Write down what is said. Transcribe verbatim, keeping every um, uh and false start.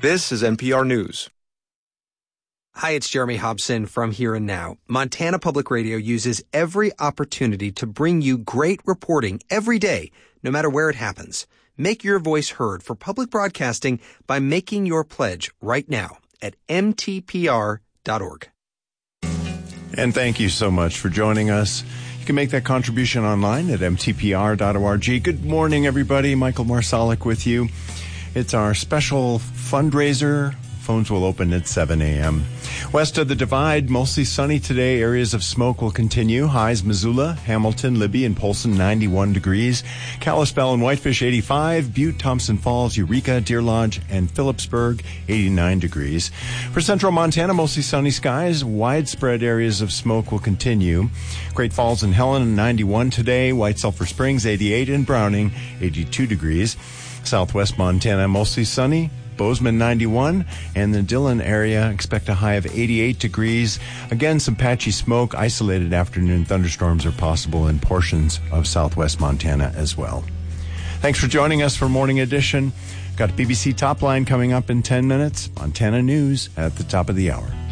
This is N P R News. Hi, it's Jeremy Hobson from Here and Now. Montana Public Radio uses every opportunity to bring you great reporting every day, no matter where it happens. Make your voice heard for public broadcasting by making your pledge right now at m t p r dot org. And thank you so much for joining us. You can make that contribution online at m t p r dot org. Good morning, everybody. Michael Marsalic with you. It's our special fundraiser. Phones will open at seven a.m. West of the Divide, mostly sunny today. Areas of smoke will continue. Highs Missoula, Hamilton, Libby, and Polson, ninety-one degrees. Kalispell and Whitefish, eighty-five. Butte, Thompson Falls, Eureka, Deer Lodge, and Phillipsburg, eighty-nine degrees. For central Montana, mostly sunny skies. Widespread areas of smoke will continue. Great Falls and Helen, ninety-one today. White Sulphur Springs, eighty-eight. And Browning, eighty-two degrees. Southwest Montana, mostly sunny. Bozeman, ninety-one, and the Dillon area expect a high of eighty-eight degrees. Again, some patchy smoke. Isolated afternoon thunderstorms are possible in portions of southwest Montana as well. Thanks for joining us for Morning Edition. Got a B B C Top Line coming up in ten minutes. Montana News at the top of the hour.